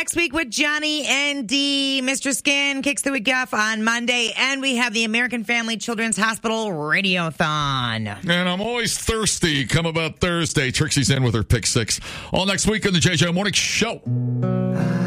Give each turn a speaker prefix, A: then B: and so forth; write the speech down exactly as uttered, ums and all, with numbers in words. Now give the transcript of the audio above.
A: next week with Johnny and Dee. Mister Skin kicks the week off on Monday, and we have the American Family Children's Hospital Radiothon.
B: And I'm always thirsty. Come about Thursday. Trixie's in with her pick six. All next week on the J J Morning Show.